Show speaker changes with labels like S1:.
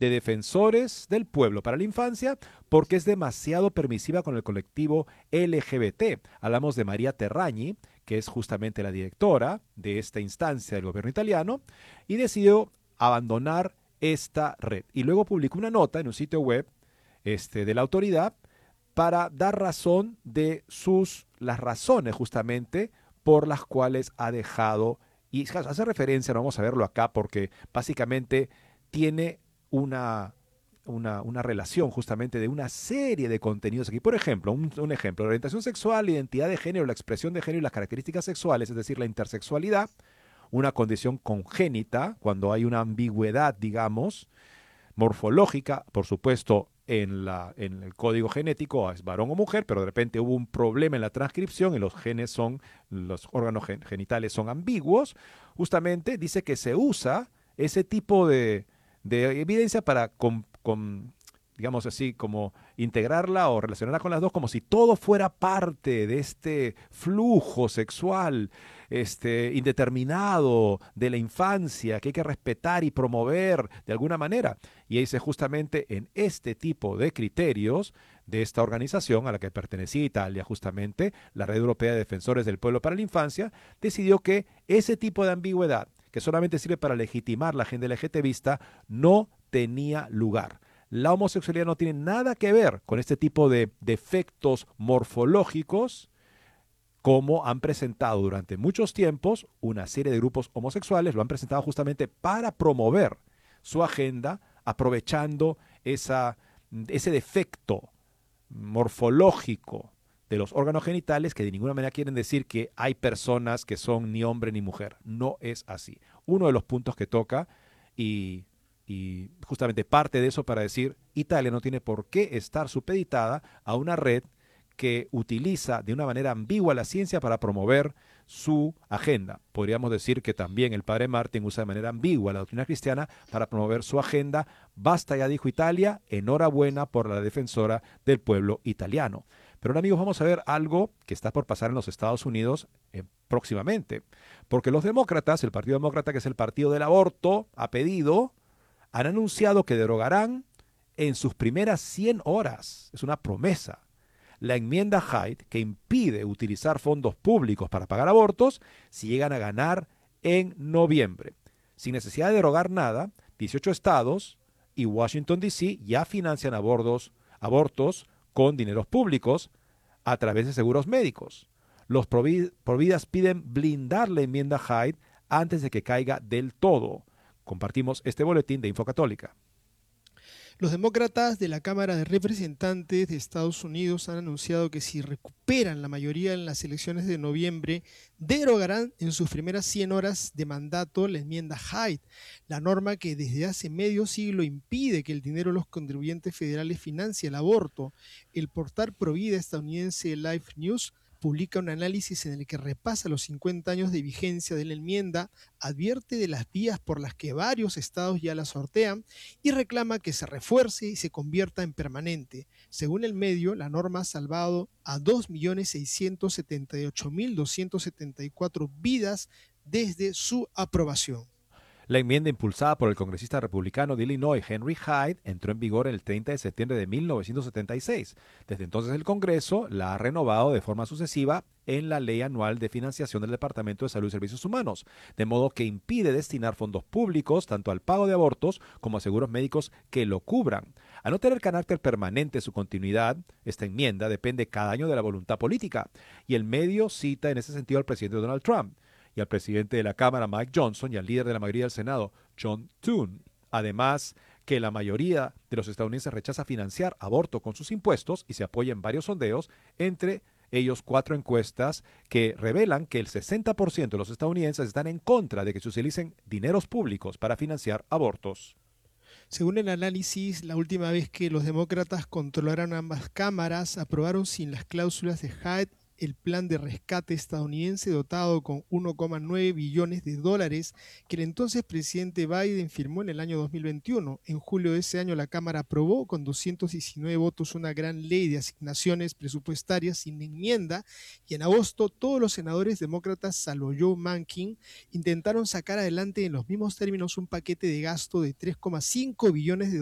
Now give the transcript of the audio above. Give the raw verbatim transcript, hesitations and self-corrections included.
S1: de Defensores del Pueblo para la Infancia porque es demasiado permisiva con el colectivo L G B T. Hablamos de María Terragni, que es justamente la directora de esta instancia del gobierno italiano, y decidió abandonar esta red. Y luego publicó una nota en un sitio web este, de la autoridad para dar razón de sus, las razones justamente por las cuales ha dejado, y hace referencia, no vamos a verlo acá porque básicamente tiene una, una, una relación justamente de una serie de contenidos aquí. Por ejemplo, un, un ejemplo, la orientación sexual, la identidad de género, la expresión de género y las características sexuales, es decir, la intersexualidad, una condición congénita, cuando hay una ambigüedad, digamos, morfológica, por supuesto, en, la, en el código genético es varón o mujer, pero de repente hubo un problema en la transcripción y los genes son, los órganos gen genitales son ambiguos, justamente dice que se usa ese tipo de, de evidencia para, con, con, digamos así, como integrarla o relacionarla con las dos, como si todo fuera parte de este flujo sexual este, indeterminado de la infancia que hay que respetar y promover de alguna manera. Y dice justamente en este tipo de criterios de esta organización a la que pertenecía Italia, justamente, la Red Europea de Defensores del Pueblo para la Infancia, decidió que ese tipo de ambigüedad, que solamente sirve para legitimar la agenda LGTBista, no tenía lugar. La homosexualidad no tiene nada que ver con este tipo de defectos morfológicos como han presentado durante muchos tiempos una serie de grupos homosexuales, lo han presentado justamente para promover su agenda, aprovechando esa, ese defecto morfológico de los órganos genitales que de ninguna manera quieren decir que hay personas que son ni hombre ni mujer. No es así. Uno de los puntos que toca y, y justamente parte de eso para decir Italia no tiene por qué estar supeditada a una red que utiliza de una manera ambigua la ciencia para promover su agenda. Podríamos decir que también el padre Martin usa de manera ambigua la doctrina cristiana para promover su agenda. Basta ya, dijo Italia, enhorabuena por la defensora del pueblo italiano. Pero ahora, amigos, vamos a ver algo que está por pasar en los Estados Unidos eh, próximamente. Porque los demócratas, el Partido Demócrata, que es el partido del aborto, a pedido, han anunciado que derogarán en sus primeras cien horas. Es una promesa. La enmienda Hyde, que impide utilizar fondos públicos para pagar abortos, si llegan a ganar en noviembre. Sin necesidad de derogar nada, dieciocho estados y Washington, D C ya financian abortos, abortos con dineros públicos a través de seguros médicos. Los providas piden blindar la enmienda Hyde antes de que caiga del todo. Compartimos este boletín de Infocatólica.
S2: Los demócratas de la Cámara de Representantes de Estados Unidos han anunciado que si recuperan la mayoría en las elecciones de noviembre, derogarán en sus primeras cien horas de mandato la enmienda Hyde, la norma que desde hace medio siglo impide que el dinero de los contribuyentes federales financie el aborto. El portal provida estadounidense Life News publica un análisis en el que repasa los cincuenta años de vigencia de la enmienda, advierte de las vías por las que varios estados ya la sortean y reclama que se refuerce y se convierta en permanente. Según el medio, la norma ha salvado a dos millones seiscientos setenta y ocho mil doscientas setenta y cuatro vidas desde su aprobación.
S1: La enmienda impulsada por el congresista republicano de Illinois, Henry Hyde, entró en vigor el treinta de septiembre de mil novecientos setenta y seis. Desde entonces el Congreso la ha renovado de forma sucesiva en la Ley Anual de Financiación del Departamento de Salud y Servicios Humanos, de modo que impide destinar fondos públicos tanto al pago de abortos como a seguros médicos que lo cubran. Al no tener carácter permanente su continuidad, esta enmienda depende cada año de la voluntad política, y el medio cita en ese sentido al presidente Donald Trump y al presidente de la Cámara, Mike Johnson, y al líder de la mayoría del Senado, John Thune. Además, que la mayoría de los estadounidenses rechaza financiar aborto con sus impuestos y se apoya en varios sondeos, entre ellos cuatro encuestas que revelan que el sesenta por ciento de los estadounidenses están en contra de que se utilicen dineros públicos para financiar abortos.
S2: Según el análisis, la última vez que los demócratas controlaron ambas cámaras, aprobaron sin las cláusulas de Hyde el plan de rescate estadounidense dotado con uno coma nueve billones de dólares que el entonces presidente Biden firmó en el año dos mil veintiuno. En julio de ese año la Cámara aprobó con doscientos diecinueve votos una gran ley de asignaciones presupuestarias sin enmienda y en agosto todos los senadores demócratas, salvo Joe Manchin, intentaron sacar adelante en los mismos términos un paquete de gasto de tres coma cinco billones de